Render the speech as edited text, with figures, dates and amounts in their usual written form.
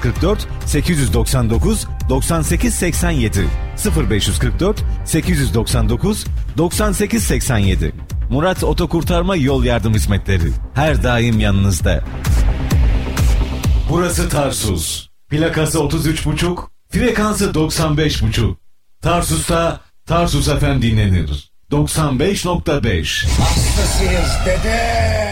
0544 899 9887 0544 899 9887. Murat Otokurtarma Yol Yardım Hizmetleri her daim yanınızda. Burası Tarsus. Plakası 33,5, frekansı 95,5. Tarsus'ta Tarsus FM dinlenir. 95.5. Hastasıyız dede.